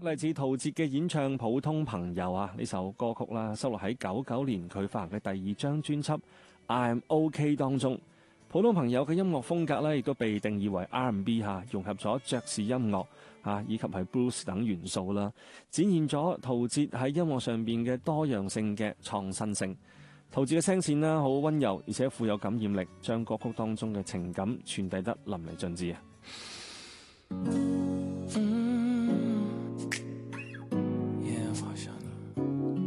嚟自陶喆嘅演唱《普通朋友》啊，呢首歌曲啦，收錄喺99年佢發行嘅第2張專輯《I'm OK》當中。普通朋友嘅音樂風格咧，亦都被定義為 R&B 嚇，融合咗爵士音樂嚇以及係 blues 等元素啦，展現咗陶喆喺音樂上邊嘅多樣性嘅創新性。陶喆嘅聲線啦，好溫柔，而且富有感染力，將歌曲當中嘅情感傳遞得淋漓盡致啊！